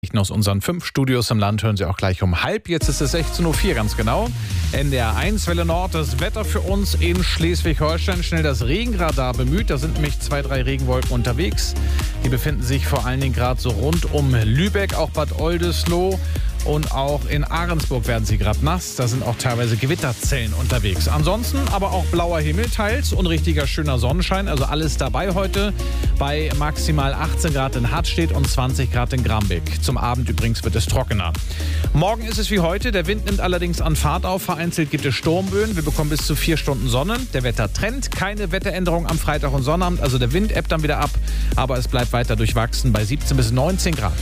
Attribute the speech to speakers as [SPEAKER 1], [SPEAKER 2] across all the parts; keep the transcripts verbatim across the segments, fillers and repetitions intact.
[SPEAKER 1] Aus unseren fünf Studios im Land hören Sie auch gleich um halb. Jetzt ist es sechzehn Uhr vier ganz genau. N D R eins, Welle Nord, das Wetter für uns in Schleswig-Holstein. Schnell das Regenradar bemüht. Da sind nämlich zwei, drei Regenwolken unterwegs. Die befinden sich vor allen Dingen gerade so rund um Lübeck, auch Bad Oldesloe. Und auch in Ahrensburg werden sie gerade nass. Da sind auch teilweise Gewitterzellen unterwegs. Ansonsten aber auch blauer Himmel teils und richtiger schöner Sonnenschein. Also alles dabei heute bei maximal achtzehn Grad in Hartstedt und zwanzig Grad in Grambeck. Zum Abend übrigens wird es trockener. Morgen ist es wie heute. Der Wind nimmt allerdings an Fahrt auf. Vereinzelt gibt es Sturmböen. Wir bekommen bis zu vier Stunden Sonne. Der Wettertrend. Keine Wetteränderung am Freitag und Sonnabend. Also der Wind ebbt dann wieder ab. Aber es bleibt weiter durchwachsen bei siebzehn bis neunzehn Grad.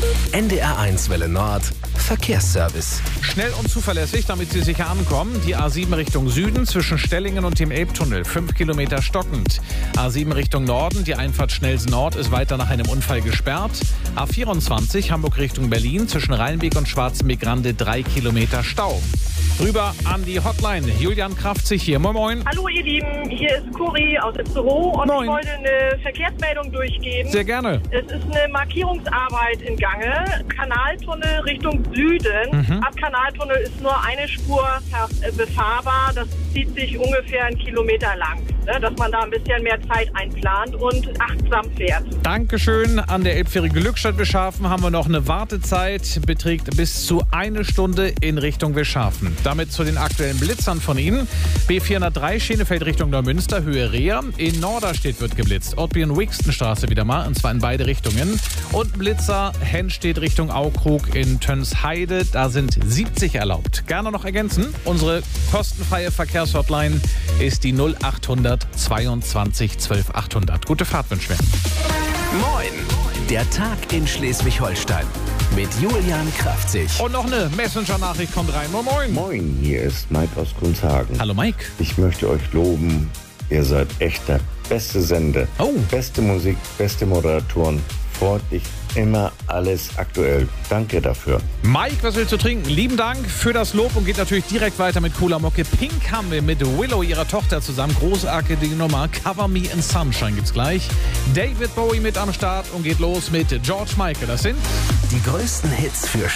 [SPEAKER 2] N D R eins Welle Nord. Verkehrsservice.
[SPEAKER 1] Schnell und zuverlässig, damit Sie sicher ankommen. Die A sieben Richtung Süden zwischen Stellingen und dem Elbtunnel. fünf Kilometer stockend. A sieben Richtung Norden. Die Einfahrt Schnelsen Nord ist weiter nach einem Unfall gesperrt. A vierundzwanzig Hamburg Richtung Berlin zwischen Rheinweg und Schwarzenbeck-Grande. drei Kilometer Stau. Rüber an die Hotline. Julian Kraftzig hier. Moin, moin.
[SPEAKER 3] Hallo ihr Lieben, hier ist Cori aus Itzehoe und
[SPEAKER 1] Moin.
[SPEAKER 3] Ich wollte eine Verkehrsmeldung durchgeben.
[SPEAKER 1] Sehr gerne.
[SPEAKER 3] Es ist eine Markierungsarbeit in Gange. Kanaltunnel Richtung Süden.
[SPEAKER 1] Mhm.
[SPEAKER 3] Ab Kanaltunnel ist nur eine Spur befahrbar. Das zieht sich ungefähr einen Kilometer lang. Ne, dass man da ein bisschen mehr Zeit einplant und achtsam fährt.
[SPEAKER 1] Dankeschön. An der Elbfähre Glückstadt Wischhafen haben wir noch eine Wartezeit. Beträgt bis zu eine Stunde in Richtung Wischhafen. Damit zu den aktuellen Blitzern von Ihnen. B vierhundertdrei Schenefeld Richtung Neumünster, Höhe Reher. In Norderstedt wird geblitzt. Ortbieren-Wixtenstraße wieder mal, und zwar in beide Richtungen. Und Blitzer Hennstedt Richtung Aukrug in Tönsheide. Da sind siebzig erlaubt. Gerne noch ergänzen. Unsere kostenfreie Verkehrshotline ist die null achthundert zweiundzwanzig zwölf achthundert. Gute Fahrt wünschen wir.
[SPEAKER 2] Moin. Der Tag in Schleswig-Holstein mit Julian Kraftzig.
[SPEAKER 1] Und noch eine Messenger-Nachricht kommt rein. Moin, moin.
[SPEAKER 4] Moin, hier ist Mike aus Gunzhagen.
[SPEAKER 1] Hallo Mike.
[SPEAKER 4] Ich möchte euch loben, ihr seid echt der beste Sender.
[SPEAKER 1] Oh.
[SPEAKER 4] Beste Musik, beste Moderatoren, freundlich, immer alles aktuell. Danke dafür.
[SPEAKER 1] Mike, was willst du trinken? Lieben Dank für das Lob und geht natürlich direkt weiter mit cooler Mucke. Pink haben wir mit Willow, ihrer Tochter, zusammen. Großartige Nummer. Cover Me in Sunshine gibt's gleich. David Bowie mit am Start und geht los mit George Michael. Das sind
[SPEAKER 2] die größten Hits für